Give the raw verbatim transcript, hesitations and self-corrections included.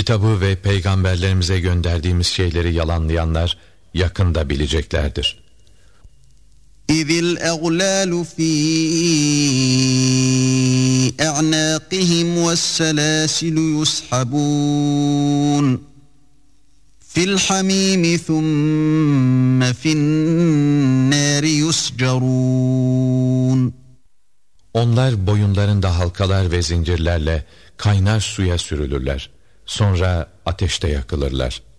kitabı ve peygamberlerimize gönderdiğimiz şeyleri yalanlayanlar yakında bileceklerdir. İzil eğlalu fî e'nâqihim vesselâsilu yushabûn fil hamîmi thumme fin nâri yuscarûn. Onlar boyunlarında halkalar ve zincirlerle kaynar suya sürülürler. Sonra ateşte yakılırlar.